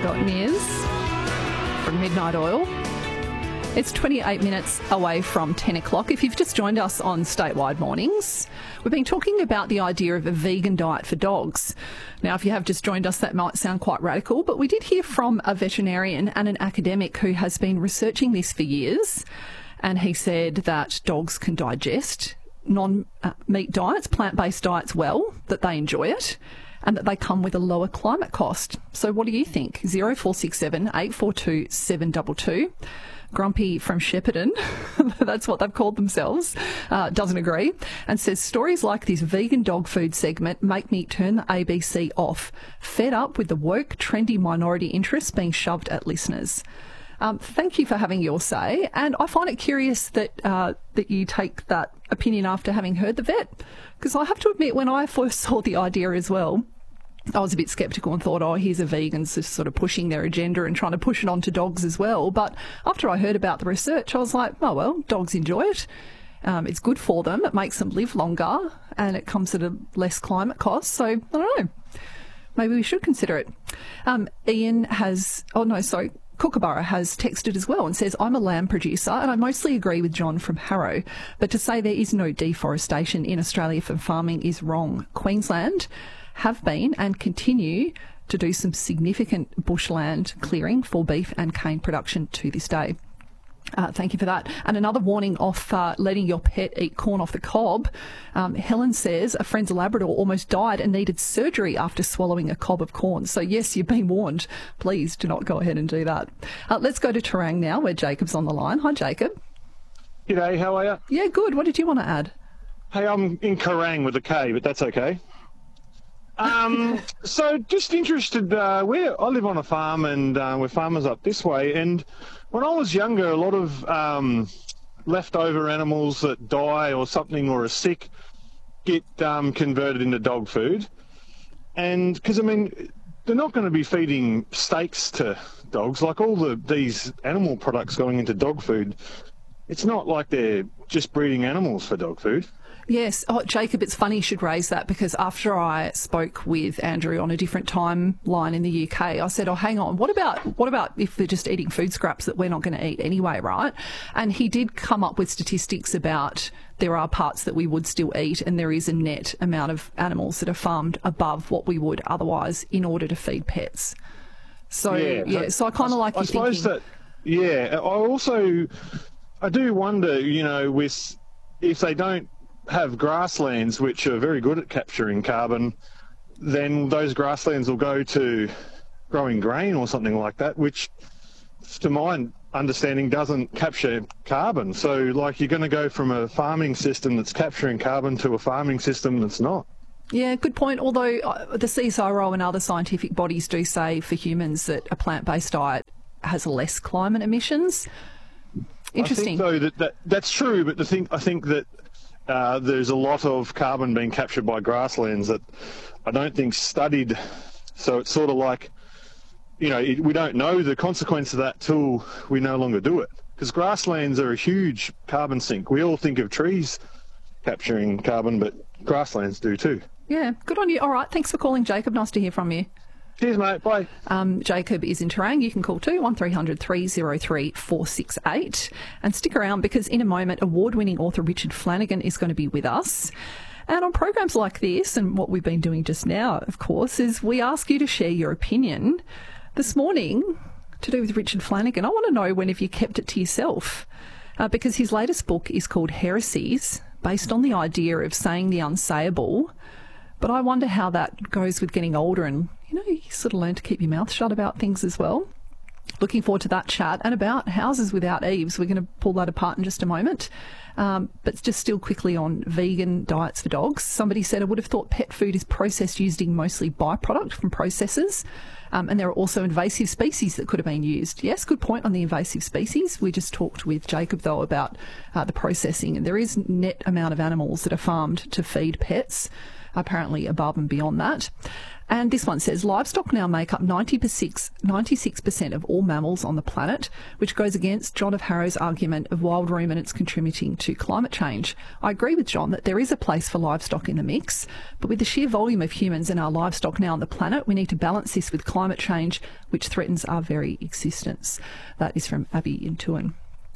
forgotten years from Midnight Oil. It's 28 minutes away from 10 o'clock. If you've just joined us on Statewide Mornings, we've been talking about the idea of a vegan diet for dogs. Now, if you have just joined us, that might sound quite radical, but we did hear from a veterinarian and an academic who has been researching this for years, and he said that dogs can digest non-meat diets, plant-based diets well, that they enjoy it, and that they come with a lower climate cost. So what do you think? 0467 842 722. Grumpy from Shepparton, that's what they've called themselves, doesn't agree, and says stories like this vegan dog food segment make me turn the ABC off. Fed up with the woke, trendy minority interests being shoved at listeners. Thank you for having your say, and I find it curious that that you take that opinion after having heard the vet, because I have to admit, when I first saw the idea as well, I was a bit sceptical and thought, oh, here's a vegans just sort of pushing their agenda and trying to push it onto dogs as well. But after I heard about the research, I was like, oh, well, dogs enjoy it. It's good for them. It makes them live longer and it comes at a less climate cost. So, I don't know. Maybe we should consider it. Ian has... Oh, no, sorry. Kookaburra has texted as well and says, I'm a lamb producer and I mostly agree with John from Harrow, but to say there is no deforestation in Australia for farming is wrong. Queensland have been and continue to do some significant bushland clearing for beef and cane production to this day. Thank you for that. And another warning off letting your pet eat corn off the cob. Helen says a friend's Labrador almost died and needed surgery after swallowing a cob of corn. So yes, you've been warned. Please do not go ahead and do that. Let's go to Terang now, where Jacob's on the line. Hi, Jacob. G'day, how are you? Yeah, good. What did you want to add? Hey, I'm in Kerang with a K, but that's okay. So just interested, I live on a farm and we're farmers up this way, and when I was younger, a lot of leftover animals that die or something or are sick get converted into dog food. And because, I mean, they're not going to be feeding steaks to dogs, like all these animal products going into dog food. It's not like they're just breeding animals for dog food. Yes. Oh, Jacob, it's funny you should raise that, because after I spoke with Andrew on a different timeline in the UK, I said, oh, hang on, what about if they're just eating food scraps that we're not going to eat anyway, right? And he did come up with statistics about there are parts that we would still eat, and there is a net amount of animals that are farmed above what we would otherwise in order to feed pets. So, so I kind of like you thinking... I do wonder, you know, if they don't have grasslands which are very good at capturing carbon, then those grasslands will go to growing grain or something like that, which to my understanding doesn't capture carbon. So like you're going to go from a farming system that's capturing carbon to a farming system that's not. Yeah, good point. Although the CSIRO and other scientific bodies do say for humans that a plant-based diet has less climate emissions. Interesting. I think, though, that's true, but I think that there's a lot of carbon being captured by grasslands that I don't think studied. So it's sort of like, you know, we don't know the consequence of that till we no longer do it. Because grasslands are a huge carbon sink. We all think of trees capturing carbon, but grasslands do too. Yeah, good on you. All right, thanks for calling, Jacob. Nice to hear from you. Cheers, mate. Bye. Jacob is in Terang. You can call too, 1300 303 468. And stick around, because in a moment, award-winning author Richard Flanagan is going to be with us. And on programs like this, and what we've been doing just now, of course, is we ask you to share your opinion. This morning, to do with Richard Flanagan, I want to know when have you kept it to yourself? Because his latest book is called Heresies, based on the idea of saying the unsayable. But I wonder how that goes with getting older and, you know, you sort of learn to keep your mouth shut about things as well. Looking forward to that chat, and about houses without eaves. We're going to pull that apart in just a moment. But just still quickly on vegan diets for dogs. Somebody said, I would have thought pet food is processed using mostly byproduct from processors. And there are also invasive species that could have been used. Yes, good point on the invasive species. We just talked with Jacob, though, about the processing. And there is net amount of animals that are farmed to feed pets. apparently above and beyond that. And this one says, livestock now make up 96% of all mammals on the planet, which goes against John of Harrow's argument of wild ruminants contributing to climate change. I agree with John that there is a place for livestock in the mix, but with the sheer volume of humans and our livestock now on the planet, we need to balance this with climate change, which threatens our very existence. That is from Abby in Tuan.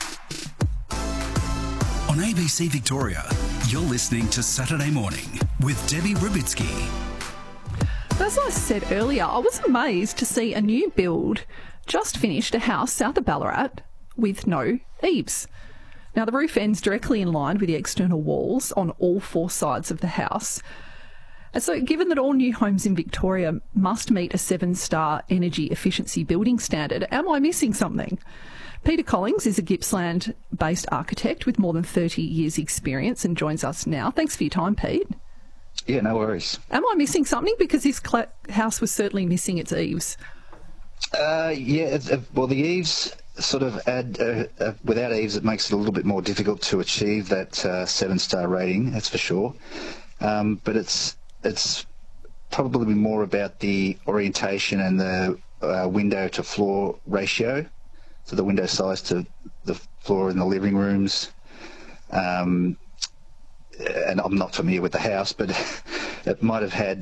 On ABC Victoria, you're listening to Saturday Morning with Debbie Rubitsky. As I said earlier, I was amazed to see a new build just finished, a house south of Ballarat with no eaves. Now, the roof ends directly in line with the external walls on all four sides of the house. And so, given that all new homes in Victoria must meet a 7-star energy efficiency building standard, am I missing something? Peter Collings is a Gippsland-based architect with more than 30 years' experience and joins us now. Thanks for your time, Pete. Yeah, no worries. Am I missing something? Because this house was certainly missing its eaves. Well, the eaves sort of add, without eaves, it makes it a little bit more difficult to achieve that 7-star rating, that's for sure. But it's probably more about the orientation and the window to floor ratio. So the window size to the floor in the living rooms. And I'm not familiar with the house, but it might have had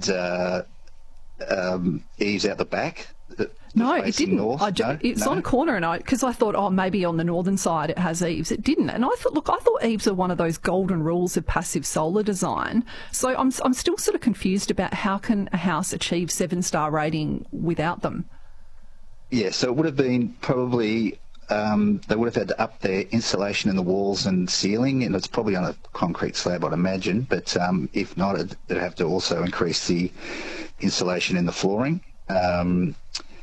eaves out the back. No, it didn't. It's No? on a corner, and because I thought, maybe on the northern side it has eaves. It didn't, and I thought eaves are one of those golden rules of passive solar design. So I'm still sort of confused about how can a house achieve 7-star rating without them. Yeah, so it would have been probably. They would have had to up their insulation in the walls and ceiling, and it's probably on a concrete slab, I'd imagine. But if not, they'd have to also increase the insulation in the flooring. And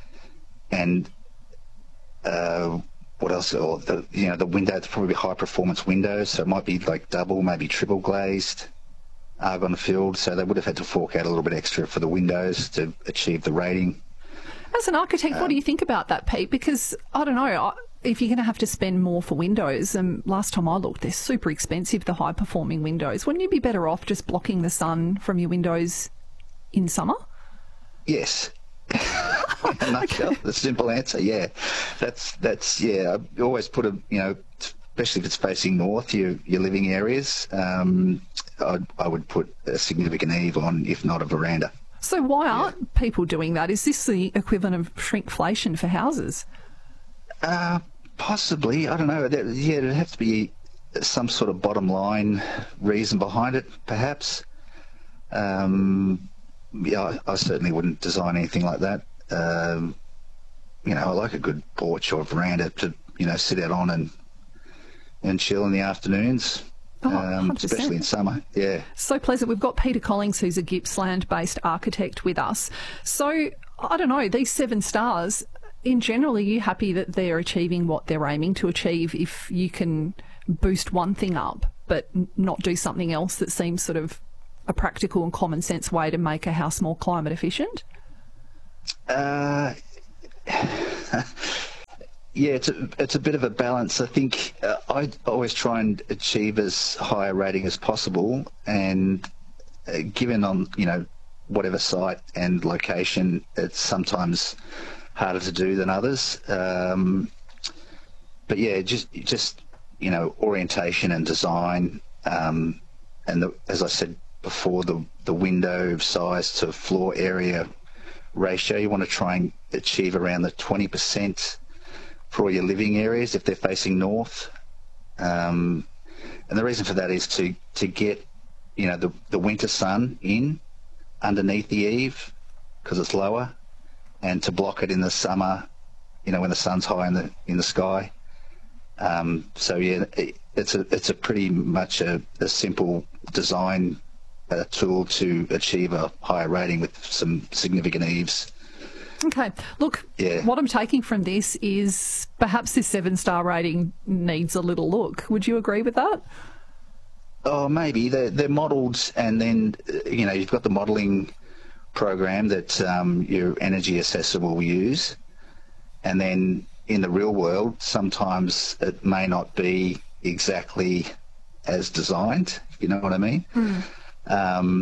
what else? Or the windows, probably high performance windows, so it might be like double, maybe triple glazed, argon filled. So they would have had to fork out a little bit extra for the windows to achieve the rating. As an architect, what do you think about that, Pete? Because I don't know. If you're going to have to spend more for windows, and last time I looked, they're super expensive, the high-performing windows. Wouldn't you be better off just blocking the sun from your windows in summer? Yes. In a nutshell, the simple answer, yeah. That's yeah. I always put especially if it's facing north, your living areas, I would put a significant eave on, if not a veranda. So why aren't people doing that? Is this the equivalent of shrinkflation for houses? Possibly. I don't know. There'd have to be some sort of bottom line reason behind it, perhaps. I certainly wouldn't design anything like that. I like a good porch or veranda to, sit out on and chill in the afternoons. Especially in summer, yeah. So pleasant. We've got Peter Collings, who's a Gippsland-based architect, with us. So, I don't know, these 7 stars, in general, are you happy that they're achieving what they're aiming to achieve if you can boost one thing up but not do something else that seems sort of a practical and common sense way to make a house more climate efficient? Yeah, it's a bit of a balance. I think I always try and achieve as high a rating as possible, and given on whatever site and location, it's sometimes harder to do than others. But yeah, just orientation and design, and as I said before, the window size to floor area ratio. You want to try and achieve around the 20%. For all your living areas, if they're facing north, and the reason for that is to get the winter sun in underneath the eave because it's lower, and to block it in the summer, when the sun's high in the sky. So yeah, it's a pretty much a simple design tool to achieve a higher rating with some significant eaves. Okay. Look, What I'm taking from this is perhaps this 7-star rating needs a little look. Would you agree with that? Oh, maybe. They're modelled, and then, you've got the modelling program that your energy assessor will use. And then in the real world, sometimes it may not be exactly as designed, you know what I mean?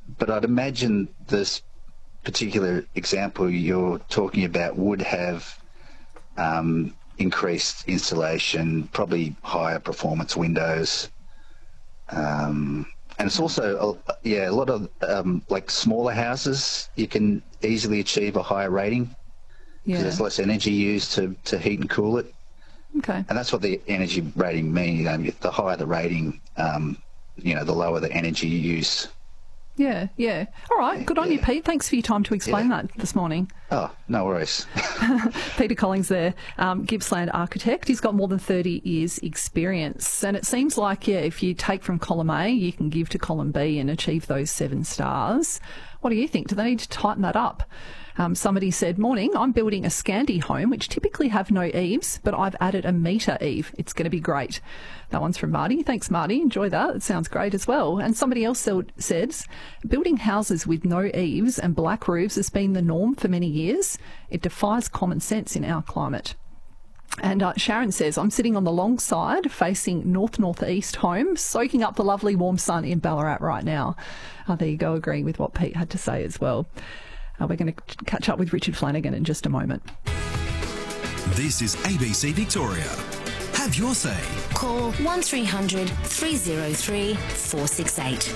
but I'd imagine this particular example you're talking about would have increased insulation, probably higher performance windows, and it's also a lot of like smaller houses. You can easily achieve a higher rating because there's less energy used to heat and cool it. Okay. And that's what the energy rating means. The higher the rating, the lower the energy use. Yeah. All right. Good on you, Pete. Thanks for your time to explain that this morning. Oh, no worries. Peter Collins there, Gippsland architect. He's got more than 30 years experience. And it seems like, if you take from column A, you can give to column B and achieve those 7 stars. What do you think? Do they need to tighten that up? Somebody said, morning, I'm building a Scandi home, which typically have no eaves, but I've added a metre eave. It's going to be great. That one's from Marty. Thanks, Marty. Enjoy that. It sounds great as well. And somebody else says, building houses with no eaves and black roofs has been the norm for many years. It defies common sense in our climate. And Sharon says, I'm sitting on the long side facing north-northeast home, soaking up the lovely warm sun in Ballarat right now. There you go, agreeing with what Pete had to say as well. We're going to catch up with Richard Flanagan in just a moment. This is ABC Victoria. Have your say. Call 1300 303 468.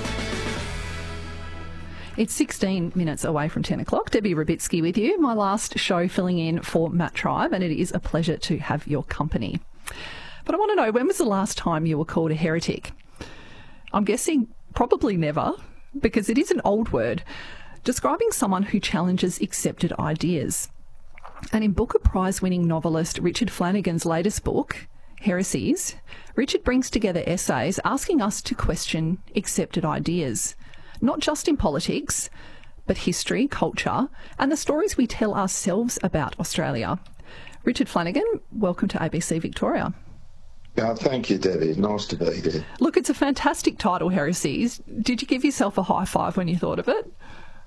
It's 16 minutes away from 10 o'clock. Debbie Rubitsky with you, my last show filling in for Matt Tribe, and it is a pleasure to have your company. But I want to know, when was the last time you were called a heretic? I'm guessing probably never, because it is an old word, describing someone who challenges accepted ideas. And in Booker Prize-winning novelist Richard Flanagan's latest book, Heresies, Richard brings together essays asking us to question accepted ideas, not just in politics, but history, culture, and the stories we tell ourselves about Australia. Richard Flanagan, welcome to ABC Victoria. Thank you, Debbie. Nice to be here. Look, it's a fantastic title, Heresies. Did you give yourself a high five when you thought of it?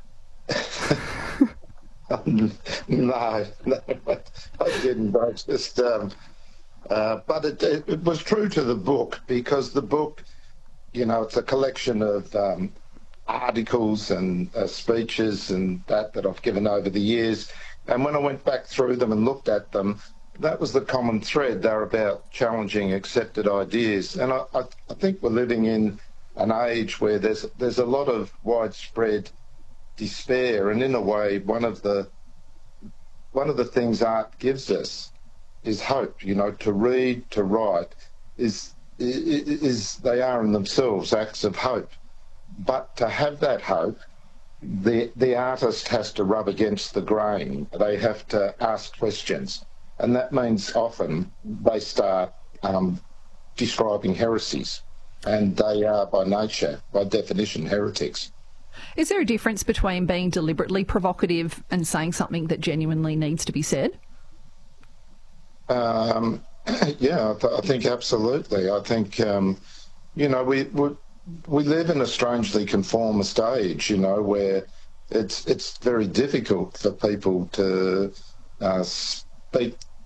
No, I didn't. I just, but it was true to the book, because the book, it's a collection of articles and speeches and that I've given over the years. And when I went back through them and looked at them, that was the common thread. They're about challenging accepted ideas. And I think we're living in an age where there's a lot of widespread despair, and in a way, one of the things art gives us is hope. To read, to write is they are in themselves acts of hope. But to have that hope, the artist has to rub against the grain. They have to ask questions, and that means often they start describing heresies, and they are by nature, by definition, heretics. Is there a difference between being deliberately provocative and saying something that genuinely needs to be said? I think absolutely. I think, we live in a strangely conformist age, where it's very difficult for people to speak